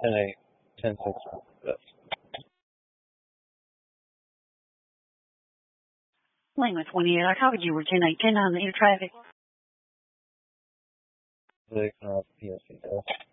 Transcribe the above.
10-8, 10-6. Lane with 28. I copied you. We're 10-8, 10 on the inner traffic. PSC.